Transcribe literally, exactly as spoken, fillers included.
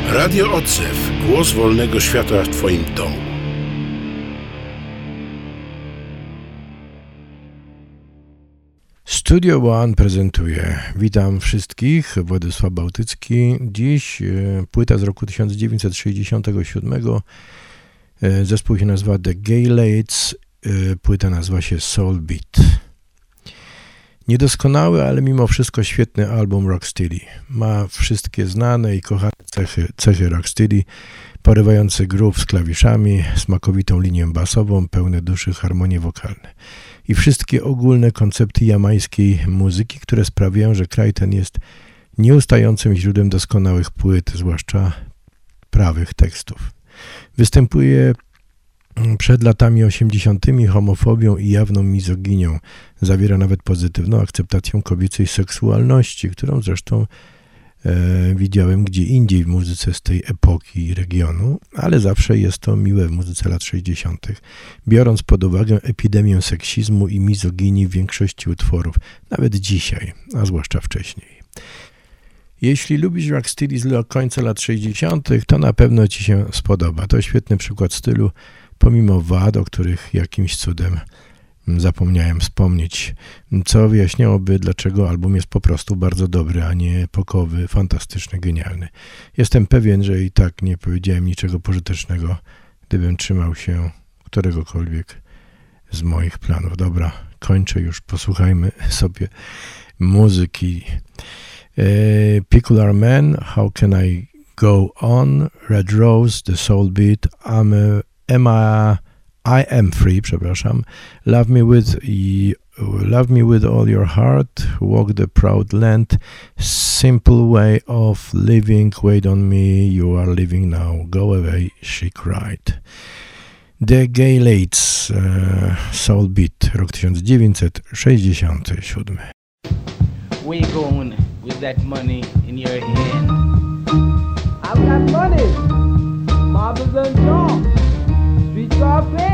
Radio Odzew. Głos wolnego świata w Twoim domu. Studio One prezentuje. Witam wszystkich. Władysław Bałtycki. Dziś płyta z roku tysiąc dziewięćset sześćdziesiątego siódmego. Zespół się nazywa The Gaylates. Płyta nazywa się Soul Beat. Niedoskonały, ale mimo wszystko świetny album Rocksteady. Ma wszystkie znane i kochane cechy, cechy Rocksteady, porywający groove z klawiszami, smakowitą linię basową, pełne duszy harmonie wokalne. I wszystkie ogólne koncepty jamańskiej muzyki, które sprawiają, że kraj ten jest nieustającym źródłem doskonałych płyt, zwłaszcza prawych tekstów. Występuje przed latami osiemdziesiątymi homofobią i jawną mizoginią. Zawiera nawet pozytywną akceptację kobiecej seksualności, którą zresztą e, widziałem gdzie indziej w muzyce z tej epoki i regionu, ale zawsze jest to miłe w muzyce lat sześćdziesiątych, biorąc pod uwagę epidemię seksizmu i mizoginii w większości utworów, nawet dzisiaj, a zwłaszcza wcześniej. Jeśli lubisz Rocksteady z końca lat sześćdziesiątych, to na pewno Ci się spodoba. To świetny przykład stylu, pomimo wad, o których jakimś cudem zapomniałem wspomnieć, co wyjaśniałoby, dlaczego album jest po prostu bardzo dobry, a nie epokowy, fantastyczny, genialny. Jestem pewien, że i tak nie powiedziałem niczego pożytecznego, gdybym trzymał się któregokolwiek z moich planów. Dobra, kończę już, posłuchajmy sobie muzyki. Peculiar Man, How Can I Go On, Red Rose, The Soul Beat, I'm a, am I, I Am Free, przepraszam, Love Me With Love Me With All Your Heart, Walk the Proud Land, Simple Way of Living, Wait on Me, You Are Living Now, Go Away, She Cried. The Gaylates, uh, Soul Beat, rok tysiąc dziewięćset sześćdziesiąty siódmy. Where you going with that money in your hand? I've got money. Marbles and John. Streets are paid.